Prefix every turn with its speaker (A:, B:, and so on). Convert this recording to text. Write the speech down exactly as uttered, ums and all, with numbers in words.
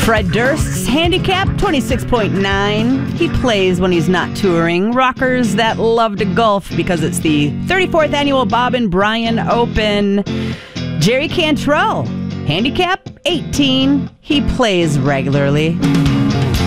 A: Fred Durst's handicap, twenty-six point nine. He plays when he's not touring. Rockers that love to golf because it's the thirty-fourth annual Bob and Brian Open. Jerry Cantrell, handicap, eighteen. He plays regularly.